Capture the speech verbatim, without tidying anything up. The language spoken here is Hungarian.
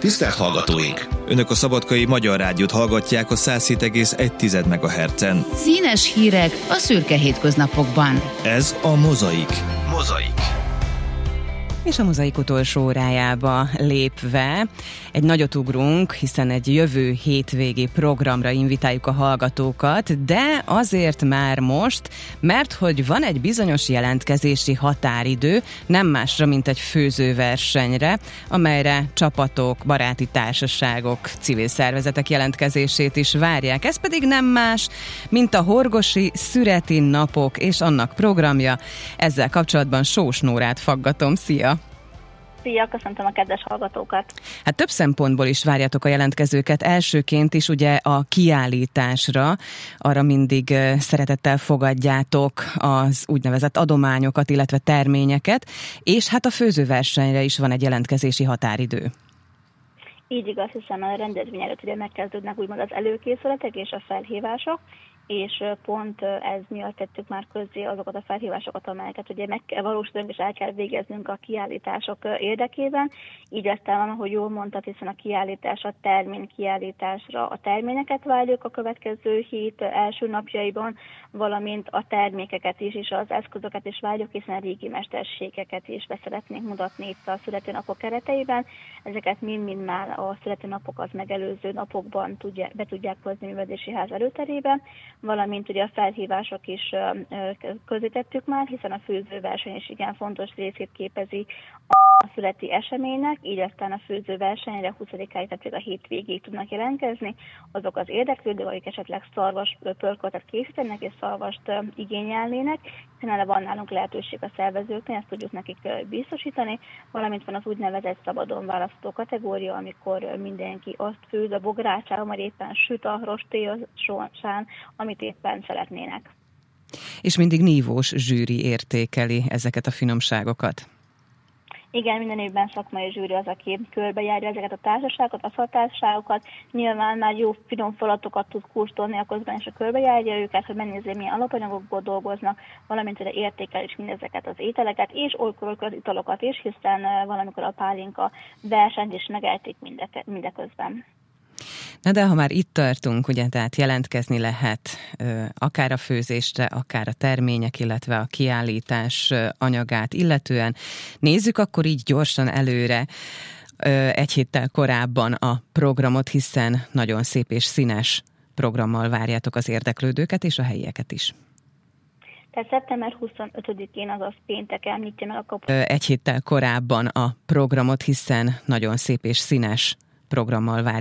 Tisztelt hallgatóink! Önök a Szabadkai Magyar Rádiót hallgatják a száz hét egész egy megahertzen. Színes hírek a szürke hétköznapokban. Ez a Mozaik. Mozaik. És a Mozaik utolsó órájába lépve egy nagyot ugrunk, hiszen egy jövő hétvégi programra invitáljuk a hallgatókat, de azért már most, mert hogy van egy bizonyos jelentkezési határidő, nem másra, mint egy főzőversenyre, amelyre csapatok, baráti társaságok, civil szervezetek jelentkezését is várják. Ez pedig nem más, mint a Horgosi Szüretin Napok és annak programja. Ezzel kapcsolatban Sós Nórát faggatom. Szia! Szia, köszöntöm a kedves hallgatókat! Hát több szempontból is várjátok a jelentkezőket. Elsőként is ugye a kiállításra, arra mindig szeretettel fogadjátok az úgynevezett adományokat, illetve terményeket, és hát a főzőversenyre is van egy jelentkezési határidő. Így igaz, hiszen a rendezvény előtt ugye megkezdődnek úgymond az előkészületek és a felhívások, és pont ez miatt tettük már közzé azokat a felhívásokat, amelyeket ugye meg kell valósítanunk és el kell végeznünk a kiállítások érdekében. Így aztán, ahogy jól mondtad, hiszen a kiállítás, a termény kiállításra a terményeket várjuk a következő hét első napjaiban, valamint a termékeket is, és az eszközöket is várjuk, hiszen a régi mesterségeket is be szeretnénk mutatni itt a születőnapok kereteiben. Ezeket mind-mind már a születőnapok az megelőző napokban tudja, be tudják hozni művelési ház előterében, valamint ugye a felhívások is közítettük már, hiszen a főzőverseny is igen fontos részét képezi a születi eseménynek, így aztán a főzőversenyre huszadikáig, tehát a hétvégéig tudnak jelentkezni azok az érdeklődők, akik esetleg szarvas pörköltet készítenek és szarvast igényelnének, hiszen erre van nálunk lehetőség a szervezőknél, ezt tudjuk nekik biztosítani, valamint van az úgynevezett szabadon választó kategória, amikor mindenki azt főz a bográcsára, vagy éppen süt a rostélyosán, amit éppen szeretnének. És mindig nívós zsűri értékeli ezeket a finomságokat. Igen, minden évben szakmai zsűri az, aki körbejárja ezeket a társaságokat, asztaltársaságokat. Nyilván már jó finom falatokat tud kóstolni a közben, és a körbejárja őket, hogy megnézzék, milyen alapanyagokból dolgoznak, valamint hogy értékel is mindezeket az ételeket, és olykor az italokat is, hiszen valamikor a pálinka versenyt is megelték mindeközben. Na de ha már itt tartunk, ugye, tehát jelentkezni lehet akár a főzésre, akár a termények, illetve a kiállítás anyagát illetően. Nézzük akkor így gyorsan előre egy héttel korábban a programot, hiszen nagyon szép és színes programmal várjátok az érdeklődőket és a helyieket is. Tehát szeptember huszonötödikén, azaz pénteken nyitja meg a kaput. Egy héttel korábban a programot, hiszen nagyon szép és színes programmal várjátok